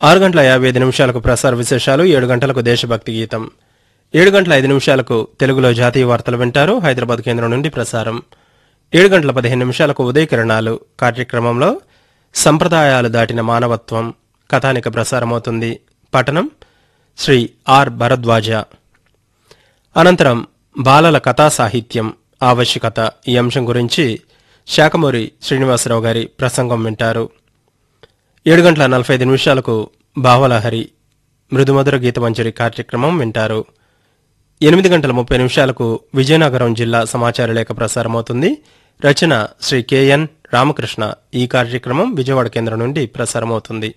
6 గంటల 55 నిమిషాలకు ప్రసార విశేషాలు, 7 గంటలకు దేశభక్తి గీతం, 7 గంటల 5 నిమిషాలకు తెలుగులో జాతీయ వార్తలు వింటారు హైదరాబాద్ కేంద్రం నుండి ప్రసారం. 7 గంటల 15 నిమిషాలకు ఉదయ కిరణాలు కార్యక్రమంలో సంప్రదాయాలు దాటిన మానవత్వం కథానిక ప్రసారమవుతుంది. పఠనం శ్రీ ఆర్ భరద్వాజ. అనంతరం బాలల కథా సాహిత్యం ఆవశ్యకత ఈ అంశం గురించి శాఖమూరి శ్రీనివాసరావు గారి ప్రసంగం వింటారు. 7 గంటల 45 నిమిషాలకు భావలహరి మృదుమధుర గీతమంజరి కార్యక్రమం వింటారు. 8 గంటల 30 నిమిషాలకు విజయనగరం జిల్లా సమాచార లేఖ ప్రసారమవుతుంది. రచన శ్రీ కెఎన్ రామకృష్ణ. ఈ కార్యక్రమం విజయవాడ కేంద్రం నుండి ప్రసారమవుతుంది.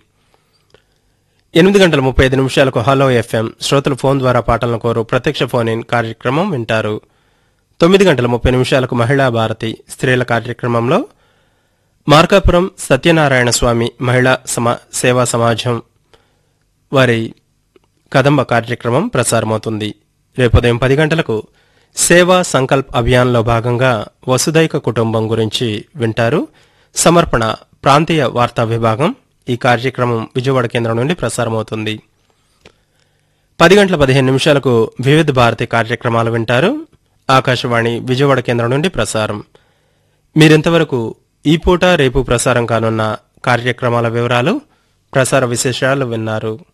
8 గంటల 35 నిమిషాలకు హలో ఎఫ్ఎం శ్రోతలు ఫోన్ ద్వారా పాటలను కోరు ప్రత్యక్ష ఫోన్ ఇన్ కార్యక్రమం వింటారు. 9 గంటల 30 నిమిషాలకు మహిళా భారతి స్త్రీల కార్యక్రమంలో మార్కాపురం సత్యనారాయణ స్వామి మహిళా సేవా సమాజం వారి కదంబ కార్యక్రమం ప్రసారమవుతుంది. రేపు ఉదయం 10 గంటలకు సేవా సంకల్ప్ అభియాన్లో భాగంగా వసుదైక కుటుంబం గురించి వింటారు. సమర్పణ ప్రాంతీయ వార్తా విభాగం. ఈ కార్యక్రమం విజయవాడ కేంద్రం నుండి ప్రసారమవుతుంది. 10 గంటల 15 నిమిషాలకు వివిధ భారతి కార్యక్రమాలు వింటారు. ఆకాశవాణి విజయవాడ కేంద్రం నుండి ప్రసారం. మీరింతవరకు ఈ పూట రేపు ప్రసారం కానున్న కార్యక్రమాల వివరాలు, ప్రసార విశేషాలు విన్నారు.